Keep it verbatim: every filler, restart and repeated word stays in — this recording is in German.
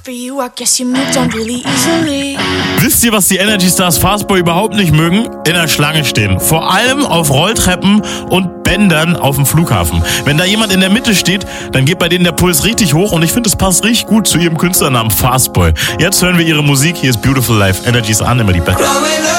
For you, I guess you moved on really easily. Wisst ihr, was die Energy Stars Fastboy überhaupt nicht mögen? In der Schlange stehen. Vor allem auf Rolltreppen und Bändern auf dem Flughafen. Wenn da jemand in der Mitte steht, dann geht bei denen der Puls richtig hoch und ich finde, es passt richtig gut zu ihrem Künstlernamen Fastboy. Jetzt hören wir ihre Musik. Hier ist Beautiful Life. Energy ist an, immer die Beste.